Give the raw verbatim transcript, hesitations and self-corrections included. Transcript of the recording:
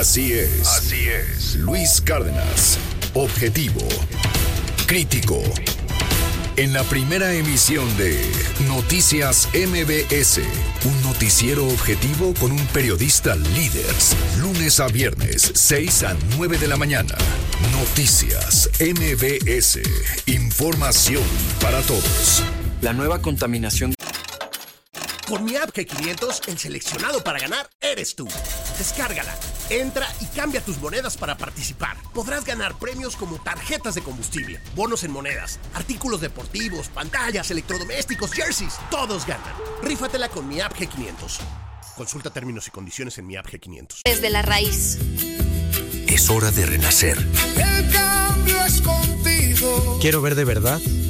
Así es. Así es. Luis Cárdenas. Objetivo. Crítico. En la primera emisión de Noticias M B S, un noticiero objetivo con un periodista líder. Lunes a viernes, seis a nueve de la mañana. Noticias M B S. Información para todos. La nueva contaminación. Con mi app G quinientos, el seleccionado para ganar eres tú. Descárgala, entra y cambia tus monedas para participar. Podrás ganar premios como tarjetas de combustible, bonos en monedas, artículos deportivos, pantallas, electrodomésticos, jerseys. Todos ganan. Rífatela con mi app G quinientos. Consulta términos y condiciones en mi app G quinientos. Desde la raíz. Es hora de renacer. El cambio es contigo. Quiero ver de verdad